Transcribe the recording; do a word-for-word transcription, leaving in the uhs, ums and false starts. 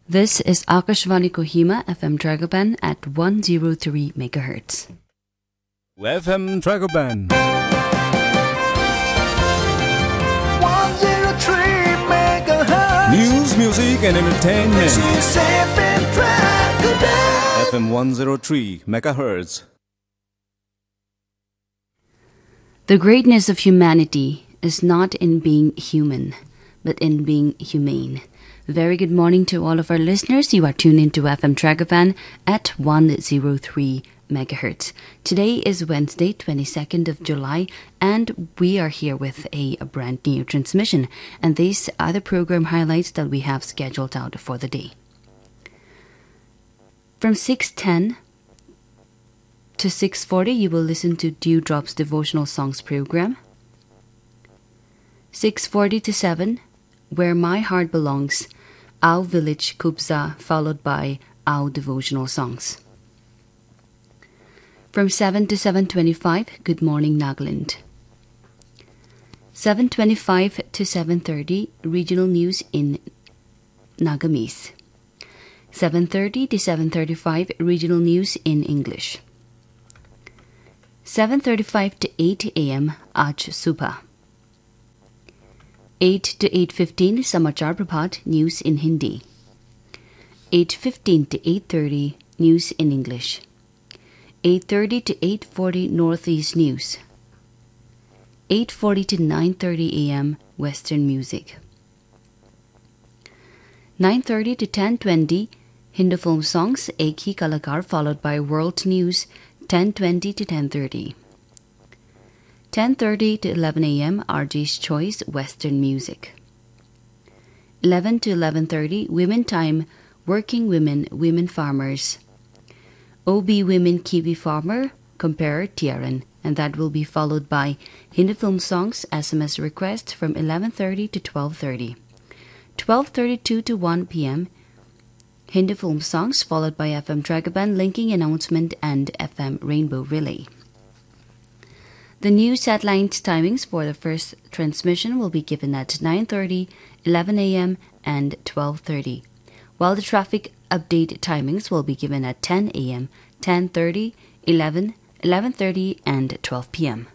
This is Akashvani Kohima F M Dragoban at one oh three megahertz. F M Dragoban. one oh three megahertz. News, music and entertainment. This is F M Dragoban. F M one oh three megahertz. The greatness of humanity is not in being human, but in being humane. Very good morning to all of our listeners. You are tuned into F M Dragoban at one oh three megahertz. Today is Wednesday, twenty-second of July, and we are here with a, a brand new transmission. And these are the program highlights that we have scheduled out for the day. From six ten to six forty, you will listen to Dewdrop's Devotional Songs program. six forty to seven, Where My Heart Belongs, Our Village Kubza, followed by Our Devotional Songs. From seven to seven twenty-five, Good Morning Nagaland. seven twenty-five to seven thirty, Regional News in Nagamese. seven thirty to seven thirty-five, Regional News in English. seven thirty-five to eight a.m. Aaj Subha. eight to eight fifteen, Samachar Prabhat, News in Hindi. eight fifteen to eight thirty, News in English. eight thirty to eight forty, Northeast News. eight forty to nine thirty a.m. Western Music. nine thirty to ten twenty, Hindu Film Songs, Ek Hi Kalakar, followed by World News, ten twenty to ten thirty. ten thirty to eleven a.m. R J's Choice, Western Music. eleven to eleven thirty, Women Time, Working Women, Women Farmers. O B Women Kiwi Farmer, Compare Tiaran, and that will be followed by Hindu Film Songs, S M S Request from eleven thirty to twelve thirty. twelve thirty-two to one p.m. Hindu Film Songs, followed by F M Dragoban, Linking Announcement, and F M Rainbow Relay. The new satellite timings for the first transmission will be given at nine thirty, eleven a.m. and twelve thirty, while the traffic update timings will be given at ten a.m., ten thirty, eleven, eleven thirty, and twelve p.m.